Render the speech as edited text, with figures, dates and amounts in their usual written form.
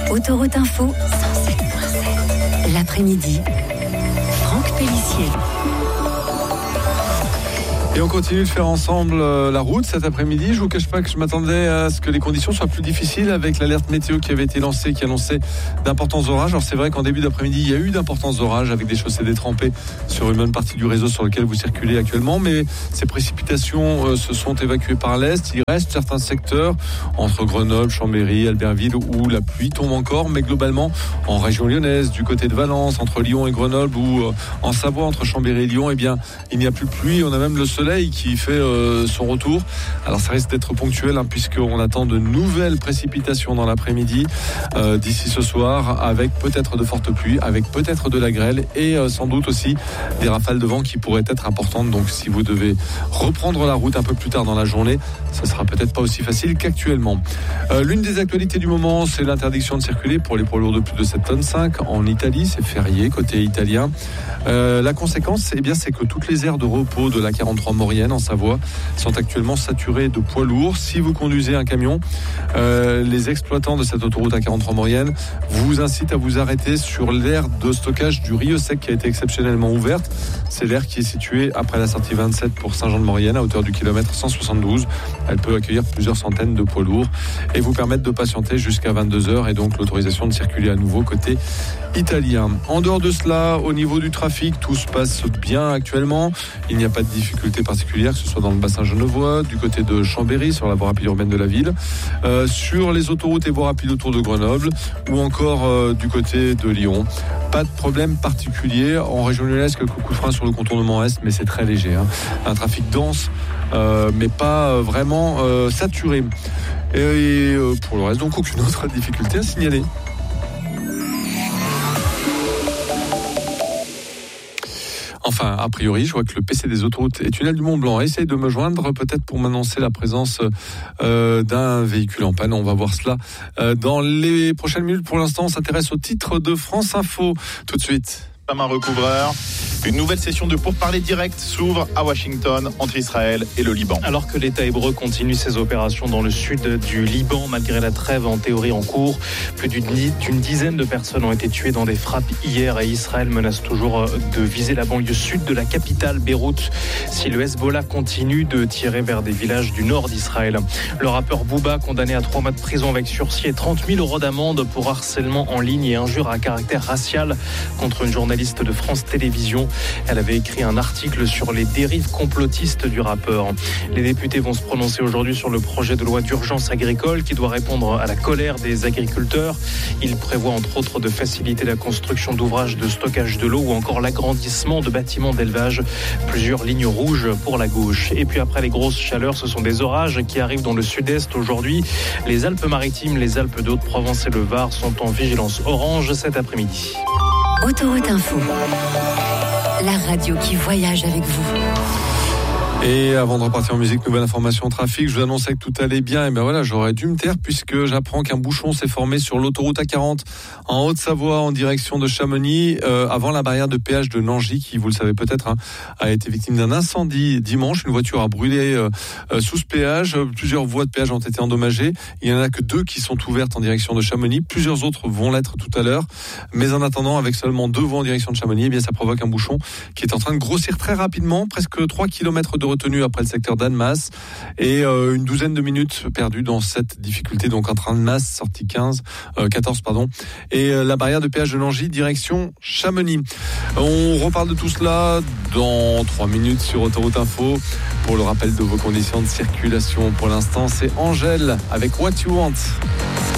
Autoroute Info 107.7. L'après-midi, Franck Pellissier. Et on continue de faire ensemble la route cet après-midi. Je vous cache pas que je m'attendais à ce que les conditions soient plus difficiles avec l'alerte météo qui avait été lancée, qui annonçait d'importants orages. Alors c'est vrai qu'en début d'après-midi, il y a eu d'importants orages avec des chaussées détrempées sur une bonne partie du réseau sur lequel vous circulez actuellement. Mais ces précipitations se sont évacuées par l'est. Il reste certains secteurs entre Grenoble, Chambéry, Albertville où la pluie tombe encore. Mais globalement, en région lyonnaise, du côté de Valence, entre Lyon et Grenoble ou en Savoie, entre Chambéry et Lyon, eh bien, il n'y a plus de pluie. On a même le soleil qui fait son retour. Alors ça risque d'être ponctuel puisqu'on attend de nouvelles précipitations dans l'après-midi d'ici ce soir, avec peut-être de fortes pluies, avec peut-être de la grêle et sans doute aussi des rafales de vent qui pourraient être importantes. Donc si vous devez reprendre la route un peu plus tard dans la journée, ça sera peut-être pas aussi facile qu'actuellement. L'une des actualités du moment, c'est l'interdiction de circuler pour les poids lourds de plus de 7,5 tonnes en Italie. C'est férié côté italien. La conséquence, eh bien, c'est que toutes les aires de repos de la 43 Maurienne en Savoie sont actuellement saturées de poids lourds. Si vous conduisez un camion, les exploitants de cette autoroute A43 Maurienne vous incitent à vous arrêter sur l'aire de stockage du Rio Sec qui a été exceptionnellement ouverte. C'est l'aire qui est située après la sortie 27 pour Saint-Jean-de-Maurienne à hauteur du kilomètre 172. Elle peut accueillir plusieurs centaines de poids lourds et vous permettre de patienter jusqu'à 22h et donc l'autorisation de circuler à nouveau côté italien. En dehors de cela, au niveau du trafic, tout se passe bien actuellement. Il n'y a pas de difficulté particulière, que ce soit dans le bassin genevois, du côté de Chambéry, sur la voie rapide urbaine de la ville, sur les autoroutes et voies rapides autour de Grenoble, ou encore du côté de Lyon. Pas de problème particulier. En région lyonnaise, quelques coups de frein sur le contournement est, mais c'est très léger. Un trafic dense, mais pas vraiment saturé. Et pour le reste, donc aucune autre difficulté à signaler. Enfin, a priori, je vois que le PC des autoroutes et tunnels du Mont-Blanc essaye de me joindre, peut-être pour m'annoncer la présence d'un véhicule en panne. On va voir cela dans les prochaines minutes. Pour l'instant, on s'intéresse au titre de France Info. Tout de suite. Un recouvreur. Une nouvelle session de pourparlers directs s'ouvre à Washington entre Israël et le Liban. Alors que l'État hébreu continue ses opérations dans le sud du Liban, malgré la trêve en théorie en cours, plus d'une dizaine de personnes ont été tuées dans des frappes hier et Israël menace toujours de viser la banlieue sud de la capitale, Beyrouth, si le Hezbollah continue de tirer vers des villages du nord d'Israël. Le rappeur Booba, condamné à 3 mois de prison avec sursis et 30 000 € d'amende pour harcèlement en ligne et injures à caractère racial contre une journaliste de France Télévisions. Elle avait écrit un article sur les dérives complotistes du rappeur. Les députés vont se prononcer aujourd'hui sur le projet de loi d'urgence agricole qui doit répondre à la colère des agriculteurs. Il prévoit entre autres de faciliter la construction d'ouvrages de stockage de l'eau ou encore l'agrandissement de bâtiments d'élevage. Plusieurs lignes rouges pour la gauche. Et puis après les grosses chaleurs, ce sont des orages qui arrivent dans le sud-est aujourd'hui. Les Alpes-Maritimes, les Alpes de Haute-Provence et le Var sont en vigilance orange cet après-midi. Autoroute Info, la radio qui voyage avec vous. Et avant de repartir en musique, nouvelle information trafic, je vous annonçais que tout allait bien. Et ben voilà, j'aurais dû me taire puisque j'apprends qu'un bouchon s'est formé sur l'autoroute A40 en Haute-Savoie en direction de Chamonix, avant la barrière de péage de Nangy, qui, vous le savez peut-être, a été victime d'un incendie dimanche. Une voiture a brûlé sous ce péage. Plusieurs voies de péage ont été endommagées. Il n'y en a que 2 qui sont ouvertes en direction de Chamonix. Plusieurs autres vont l'être tout à l'heure. Mais en attendant, avec seulement 2 voies en direction de Chamonix, eh bien, ça provoque un bouchon qui est en train de grossir très rapidement. Presque 3 km de retenue après le secteur d'Annemasse et une douzaine de minutes perdues dans cette difficulté, donc entre Annemasse, sortie 14 et la barrière de péage de Nangy direction Chamonix. On reparle de tout cela dans 3 minutes sur Autoroute Info. Pour le rappel de vos conditions de circulation, pour l'instant c'est Angèle avec What You Want.